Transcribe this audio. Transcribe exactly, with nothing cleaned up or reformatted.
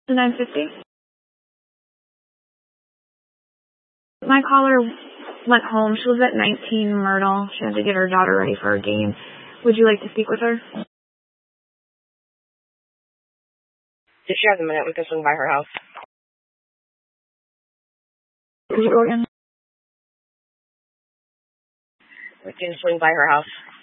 nine fifty. My caller went home. She lives at nineteen Myrtle. She had to get her daughter ready for her game. Would you like to speak with her? If she has a minute, we can swing by her house. Is it Rogan? We can swing by her house.